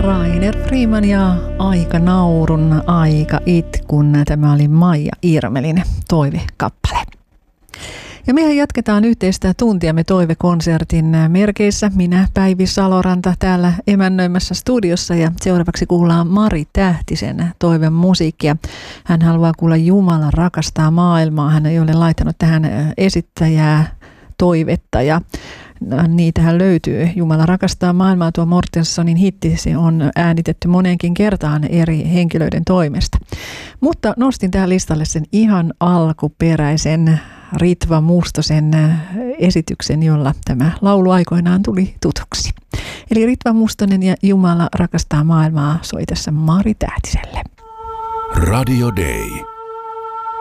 Rainer Freeman ja Aika naurun, aika itkun. Tämä oli Maija Irmelin toivekappale. Ja mehän jatketaan yhteistä tuntiamme toivekonsertin merkeissä. Minä, Päivi Saloranta, täällä emännöimässä studiossa ja seuraavaksi kuullaan Mari Tähtisen toiveen musiikkia. Hän haluaa kuulla Jumala rakastaa maailmaa. Hän ei ole laittanut tähän esittäjää toivetta ja niitähän löytyy. Jumala rakastaa maailmaa, tuo Mortensonin hitti, se on äänitetty moneenkin kertaan eri henkilöiden toimesta. Mutta nostin tähän listalle sen ihan alkuperäisen Ritva Mustosen esityksen, jolla tämä laulu aikoinaan tuli tutuksi. Eli Ritva Mustonen ja Jumala rakastaa maailmaa soi tässä Mari Tähtiselle. Radio Day.